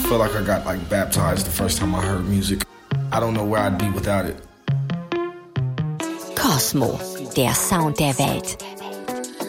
feel like I got like baptized the first time I heard music. I don't know where I'd be without it. Cosmo, der Sound der Welt.